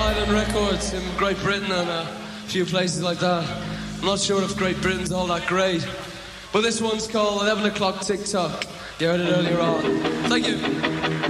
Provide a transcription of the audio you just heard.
Island Records in Great Britain and a few places like that. I'm not sure if Great Britain's all that great. But this one's called 11 O'Clock TikTok. You heard it earlier on. Thank you.